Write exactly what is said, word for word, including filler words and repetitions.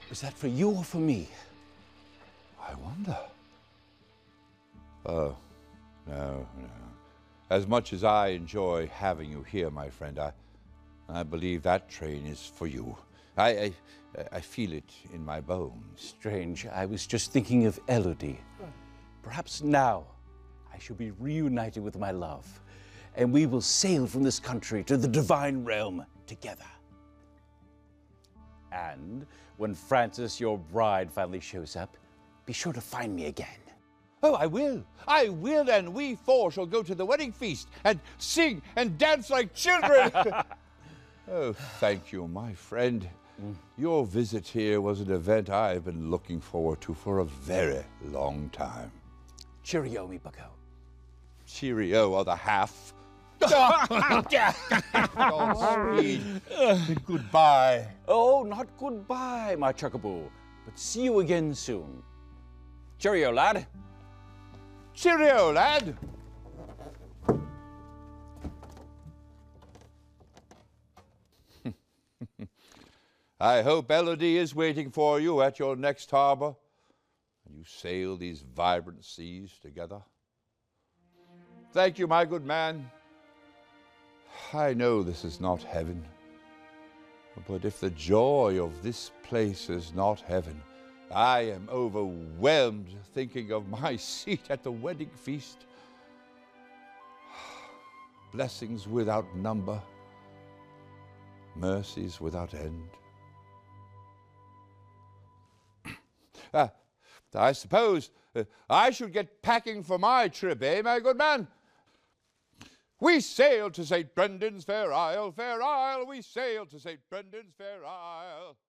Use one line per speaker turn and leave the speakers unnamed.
Is that for you or for me?
I wonder. Oh, no, no. As much as I enjoy having you here, my friend, I, I believe that train is for you. I, I, I feel it in my bones.
Strange. I was just thinking of Elodie. Perhaps now I shall be reunited with my love, and we will sail from this country to the divine realm together. And when Frances, your bride, finally shows up, be sure to find me again.
Oh, I will. I will, and we four shall go to the wedding feast and sing and dance like children. Oh, thank you, my friend. Mm. Your visit here was an event I've been looking forward to for a very long time.
Cheerio, me bucko.
Cheerio, other half. Godspeed. Goodbye.
Oh, not goodbye, my chuckaboo, but see you again soon. Cheerio, lad.
Cheerio, lad. I hope Elodie is waiting for you at your next harbor, and you sail these vibrant seas together. Thank you, my good man. I know this is not heaven, but if the joy of this place is not heaven, I am overwhelmed thinking of my seat at the wedding feast. Blessings without number, mercies without end. Uh, I suppose uh, I should get packing for my trip, eh, my good man? We sail to Saint Brendan's fair isle, fair isle, we sail to Saint Brendan's fair isle.